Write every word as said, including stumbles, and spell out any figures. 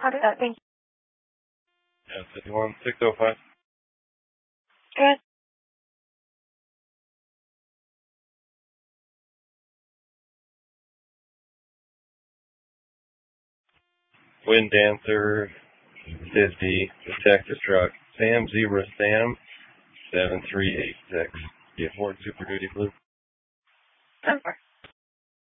Copy that. Thank you. Yeah, fifty-one six oh five. Good. Wind Dancer fifty, the Texas truck. Sam Zebra Sam seven three eight six. Yeah, Ford Super Duty Blue. Okay.